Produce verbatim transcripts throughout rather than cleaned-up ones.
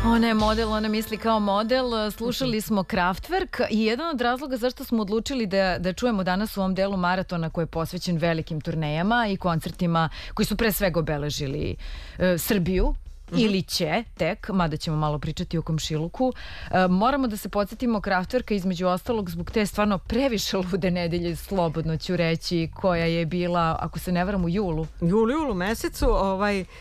Ona je model, ona misli kao model. Slušali smo Kraftwerk i jedan od razloga zašto smo odlučili da, da čujemo danas u ovom delu maratona koji je posvećen velikim turnejama i koncertima koji su pre svega obeležili e, Srbiju. Mm-hmm. Ili će tek, mada ćemo malo pričati o komšiluku. E, moramo da se podsjetimo Kraftwerka između ostalog zbog te stvarno previše lude nedelje, slobodno ću reći, koja je bila, ako se ne varam, u julu. Julu, julu mesecu. Ovaj, uh,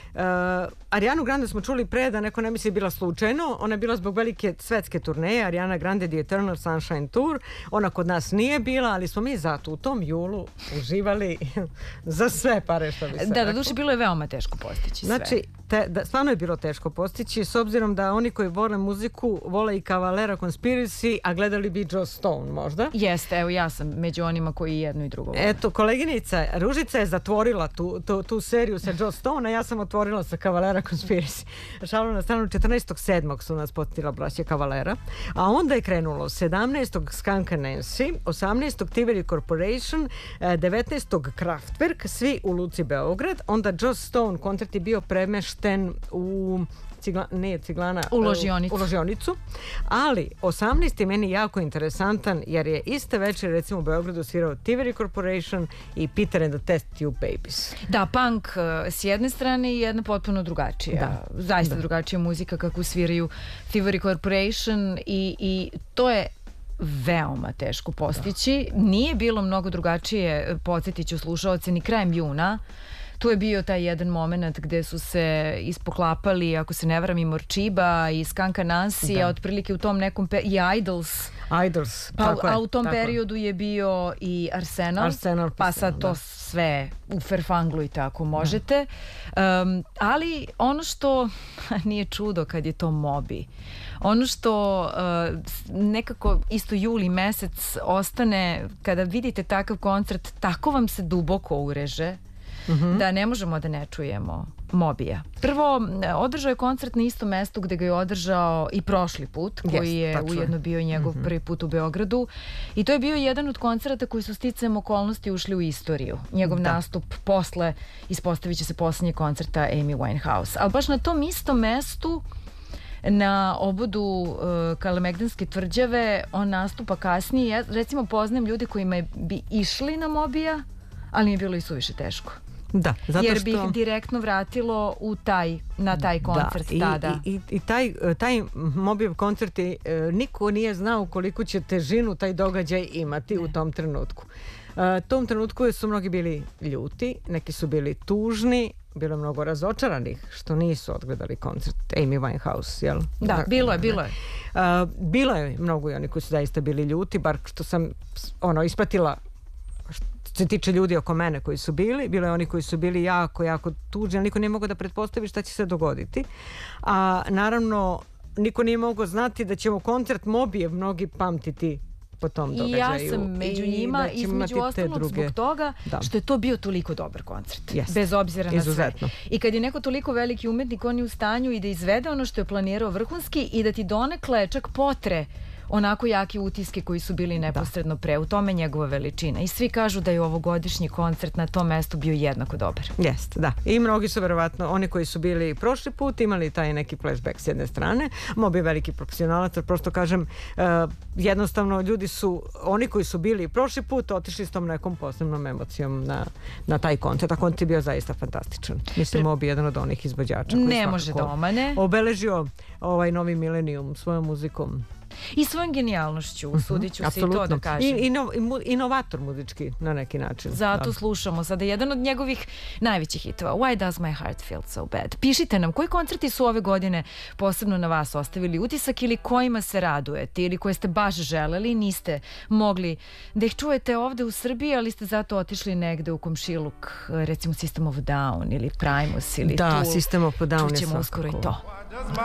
Arianu Grande smo čuli pre, da neko ne misli bila slučajno. Ona je bila zbog velike svetske turneje. Ariana Grande The Eternal Sunshine Tour. Ona kod nas nije bila, ali smo mi zato u tom julu uživali za sve pare, što bi se Da, da duše bilo je veoma teško postići sve. Znači, te, da, stvarno je bilo teško postići, s obzirom da oni koji vole muziku vole i Cavalera Conspiracy, a gledali bi Joss Stone možda. Jeste, evo ja sam među onima koji jedno i drugo vole. Eto, koleginica Ružica je zatvorila tu, tu, tu seriju sa Joss Stone, a ja sam otvorila sa Cavalera Conspiracy. Šalu na stranu, četrnaestog sedmog su nas podsjetila braća Cavalera, a onda je krenulo sedamnaestog Skunk Nancy, osamnaestog Tivoli Corporation, devetnaestog Kraftwerk, svi u Luci Beograd, onda Joss Stone koncert je bio premešten u Cigla, ne Ciglana, u ložionicu. u ložionicu, ali osamnaesti je meni jako interesantan jer je iste večer recimo u Beogradu svirao Tivoli Corporation i Peter and the Test Tube Babies. Da, punk s jedne strane i jedna potpuno drugačija. Da. Zaista da. drugačija muzika kako sviraju Tivoli Corporation i, i to je veoma teško postići. Da. Nije bilo mnogo drugačije, podsjetit ću slušaoce, ni krajem juna. Tu je bio taj jedan moment gde su se ispoklapali, ako se ne varam, i Morčiba i Skanka Nancy, da. a otprilike u tom nekom pe... i Idols. Idols, pa, tako je. A u tom tako periodu je bio i Arsenal, Arsenal pa sad to da. sve u Ferfanglu i tako možete. Um, ali ono što nije čudo kad je to Moby, ono što uh, nekako isto juli mesec ostane, kada vidite takav koncert, tako vam se duboko ureže, Mm-hmm. da ne možemo da ne čujemo Mobija. Prvo, održao je koncert na istom mestu gde ga je održao i prošli put, koji yes, je tačno. ujedno bio njegov mm-hmm. prvi put u Beogradu. I to je bio jedan od koncerata koji su sticajem okolnosti ušli u istoriju. Njegov da. nastup posle, ispostavit će se poslednje koncerta Amy Winehouse. Ali baš na tom istom mestu, na obodu uh, Kalemegdanske tvrđave, on nastupa kasnije. Ja, recimo, poznajem ljudi kojima bi išli na Mobija, ali mi je bilo i suviše teško. Da, zato jer što... bi ih direktno vratilo u taj, na taj koncert da, tada. I, i, i taj, taj Mobijev koncert e, niko nije znao koliko će težinu taj događaj imati ne. u tom trenutku. E, tom trenutku su mnogi bili ljuti, neki su bili tužni, bilo je mnogo razočaranih što nisu odgledali koncert Amy Winehouse, jel? Da, da bilo je, bilo je. Uh, bilo je mnogo i oni koji su zaista bili ljuti, bar što sam ono, ispratila se tiče ljudi oko mene koji su bili, bilo je oni koji su bili jako, jako tužni, ali niko nije mogao da pretpostavi šta će se dogoditi. A naravno, niko nije mogao znati da ćemo koncert Mobijev mnogi pamtiti po tom događaju. I ja sam među njima, i između ostalog druge... zbog toga da. što je to bio toliko dobar koncert. Jest. Bez obzira na Izuzetno. sve. I kad je neko toliko veliki umetnik, on je u stanju i da izvede ono što je planirao vrhunski i da ti donekle čak potre onako jaki utiske koji su bili neposredno pre. U tome njegova veličina. I svi kažu da je ovogodišnji koncert na tom mestu bio jednako dobar. Jeste, da. I mnogi su verovatno, oni koji su bili prošli put, imali taj neki flashback s jedne strane. Mobi je veliki profesionalac, jer prosto kažem, uh, jednostavno ljudi su, oni koji su bili prošli put, otišli s tom nekom posebnom emocijom na, na taj koncert. A koncert je bio zaista fantastičan. Mislim, Mobi je jedan od onih izvođača koji ne može da omane. Obeležio ovaj novi milenijum svojom muzikom. I svojom genijalnošću, usudit ću se i to da kažem. I, ino, inovator muzički na neki način. Zato da. slušamo sada jedan od njegovih najvećih hitova. Why does my heart feel so bad? Pišite nam koji koncerti su ove godine posebno na vas ostavili utisak ili kojima se radujete ili koje ste baš želeli i niste mogli da ih čujete ovde u Srbiji, ali ste zato otišli negde u komšiluk, recimo System of a Down ili Primus ili da, tu. System of a Down je Čućemo uskoro i to.